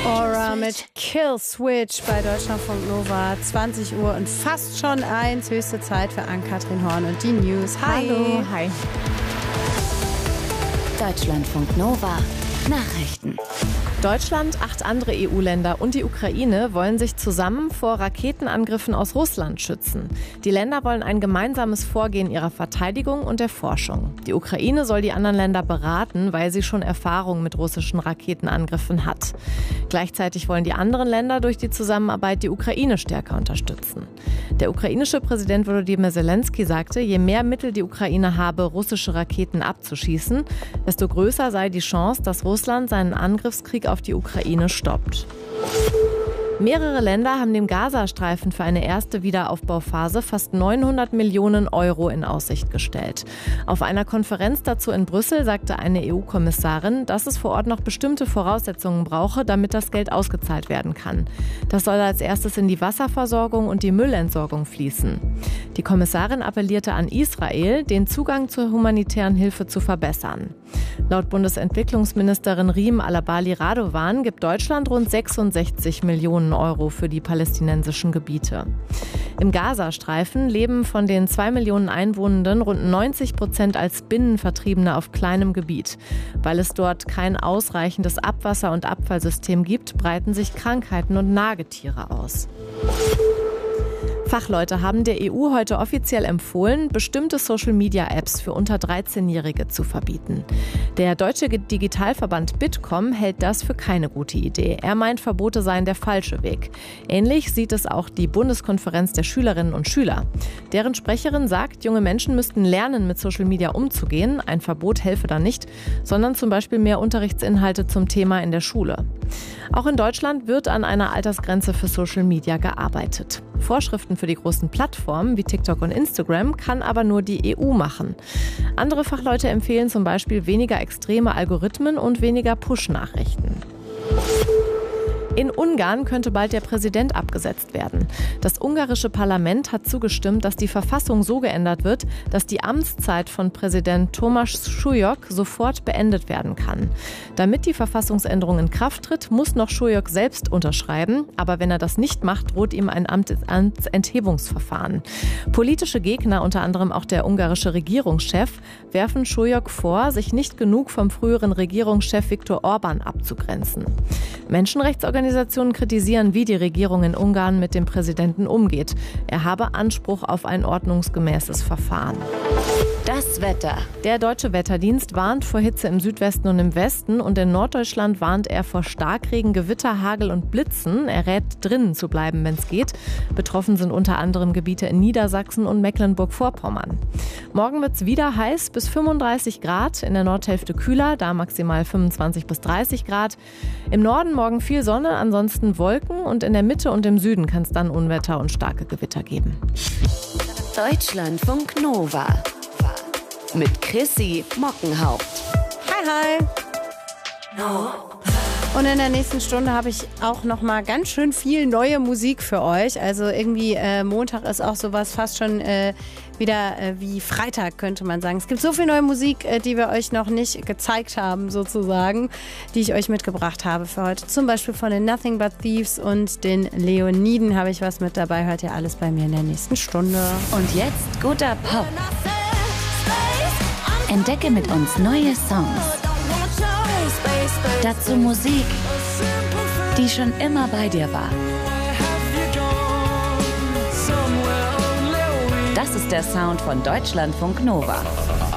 Aura mit Kill Switch bei Deutschlandfunk Nova. 20 Uhr und fast schon 1. Höchste Zeit für Ann-Kathrin Horn und die News. Hi. Hallo. Hi. Deutschlandfunk Nova. Nachrichten. Deutschland, 8 andere EU-Länder und die Ukraine wollen sich zusammen vor Raketenangriffen aus Russland schützen. Die Länder wollen ein gemeinsames Vorgehen ihrer Verteidigung und der Forschung. Die Ukraine soll die anderen Länder beraten, weil sie schon Erfahrung mit russischen Raketenangriffen hat. Gleichzeitig wollen die anderen Länder durch die Zusammenarbeit die Ukraine stärker unterstützen. Der ukrainische Präsident Volodymyr Zelensky sagte, je mehr Mittel die Ukraine habe, russische Raketen abzuschießen, desto größer sei die Chance, dass Russland seinen Angriffskrieg auf die Ukraine stoppt. Mehrere Länder haben dem Gazastreifen für eine erste Wiederaufbauphase fast 900 Millionen Euro in Aussicht gestellt. Auf einer Konferenz dazu in Brüssel sagte eine EU-Kommissarin, dass es vor Ort noch bestimmte Voraussetzungen brauche, damit das Geld ausgezahlt werden kann. Das soll als erstes in die Wasserversorgung und die Müllentsorgung fließen. Die Kommissarin appellierte an Israel, den Zugang zur humanitären Hilfe zu verbessern. Laut Bundesentwicklungsministerin Riem Alabali Radovan gibt Deutschland rund 66 Millionen Euro für die palästinensischen Gebiete. Im Gazastreifen leben von den 2 Millionen Einwohnenden rund 90% als Binnenvertriebene auf kleinem Gebiet. Weil es dort kein ausreichendes Abwasser- und Abfallsystem gibt, breiten sich Krankheiten und Nagetiere aus. Fachleute haben der EU heute offiziell empfohlen, bestimmte Social-Media-Apps für unter 13-Jährige zu verbieten. Der deutsche Digitalverband Bitkom hält das für keine gute Idee. Er meint, Verbote seien der falsche Weg. Ähnlich sieht es auch die Bundeskonferenz der Schülerinnen und Schüler. Deren Sprecherin sagt, junge Menschen müssten lernen, mit Social Media umzugehen. Ein Verbot helfe da nicht, sondern zum Beispiel mehr Unterrichtsinhalte zum Thema in der Schule. Auch in Deutschland wird an einer Altersgrenze für Social Media gearbeitet. Vorschriften für die großen Plattformen wie TikTok und Instagram kann aber nur die EU machen. Andere Fachleute empfehlen zum Beispiel weniger extreme Algorithmen und weniger Push-Nachrichten. In Ungarn könnte bald der Präsident abgesetzt werden. Das ungarische Parlament hat zugestimmt, dass die Verfassung so geändert wird, dass die Amtszeit von Präsident Tomáš Šujok sofort beendet werden kann. Damit die Verfassungsänderung in Kraft tritt, muss noch Šujok selbst unterschreiben. Aber wenn er das nicht macht, droht ihm ein Amtsenthebungsverfahren. Politische Gegner, unter anderem auch der ungarische Regierungschef, werfen Šujok vor, sich nicht genug vom früheren Regierungschef Viktor Orbán abzugrenzen. Menschenrechtsorganisationen kritisieren, wie die Regierung in Ungarn mit dem Präsidenten umgeht. Er habe Anspruch auf ein ordnungsgemäßes Verfahren. Das Wetter. Der Deutsche Wetterdienst warnt vor Hitze im Südwesten und im Westen und in Norddeutschland warnt er vor Starkregen, Gewitter, Hagel und Blitzen. Er rät, drinnen zu bleiben, wenn es geht. Betroffen sind unter anderem Gebiete in Niedersachsen und Mecklenburg-Vorpommern. Morgen wird es wieder heiß, bis 35 Grad. In der Nordhälfte kühler, da maximal 25 bis 30 Grad. Im Norden morgen viel Sonne, ansonsten Wolken und in der Mitte und im Süden kann es dann Unwetter und starke Gewitter geben. Deutschlandfunk Nova. Mit Chrissy Mockenhaupt. Hi, hi. Und in der nächsten Stunde habe ich auch noch mal ganz schön viel neue Musik für euch. Also irgendwie Montag ist auch sowas fast schon wieder wie Freitag, könnte man sagen. Es gibt so viel neue Musik, die wir euch noch nicht gezeigt haben, sozusagen, die ich euch mitgebracht habe für heute. Zum Beispiel von den Nothing But Thieves und den Leoniden habe ich was mit dabei. Hört ihr alles bei mir in der nächsten Stunde. Und jetzt guter Pop. Entdecke mit uns neue Songs. Dazu Musik, die schon immer bei dir war. Das ist der Sound von Deutschlandfunk Nova.